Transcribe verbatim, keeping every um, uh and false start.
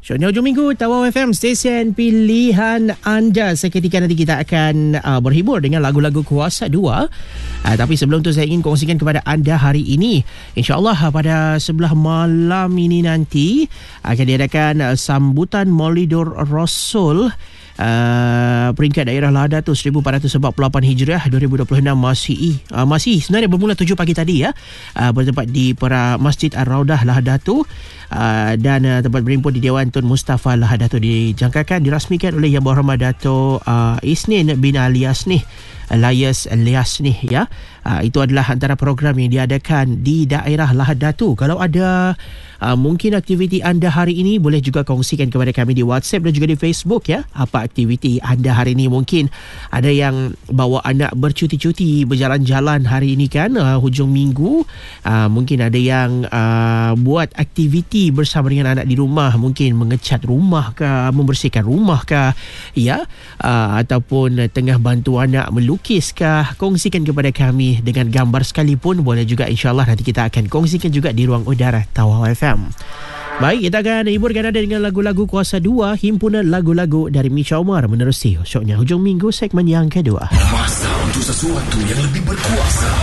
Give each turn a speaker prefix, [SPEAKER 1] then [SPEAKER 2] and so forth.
[SPEAKER 1] Syoknya hujung minggu, Tawau F M, stesen pilihan anda. Seketika nanti kita akan uh, berhibur dengan lagu-lagu Kuasa dua. Uh, tapi sebelum tu saya ingin kongsikan kepada anda hari ini. InsyaAllah uh, pada sebelah malam ini nanti akan diadakan uh, sambutan Maulidur Rasul. Uh, peringkat daerah Lahadatul seribu empat ratus empat puluh lapan Hijriah dua ribu dua puluh enam masih uh, masih sebenarnya bermula tujuh pagi tadi ya, uh, bertempat di para Masjid Ar-Raudah Lahadatul, uh, dan uh, tempat berhimpun di Dewan Tun Mustafa Lahadatul dijangkakan dirasmikan oleh Yang Berhormat Dato' uh, Isnin bin Alias nih Elias Elias nih ya. Uh, itu adalah antara program yang diadakan di daerah Lahadatul. Kalau ada uh, mungkin aktiviti anda hari ini, boleh juga kongsikan kepada kami di WhatsApp dan juga di Facebook ya. Apa aktiviti anda hari ini? Mungkin ada yang bawa anak bercuti-cuti berjalan-jalan hari ini kan, uh, hujung minggu. Uh, mungkin ada yang uh, buat aktiviti bersama dengan anak di rumah, mungkin mengecat rumah ke, membersihkan rumah ke ya, uh, ataupun tengah bantu anak melukis ke. Kongsikan kepada kami dengan gambar sekalipun boleh juga, insyaAllah nanti kita akan kongsikan juga di ruang udara Tawau F M. Baik, kita akan hiburkan anda dengan lagu-lagu Kuasa dua, himpunan lagu-lagu dari Misha Umar menerusi syoknya hujung minggu segmen yang kedua.
[SPEAKER 2] Masa untuk sesuatu yang lebih berkuasa.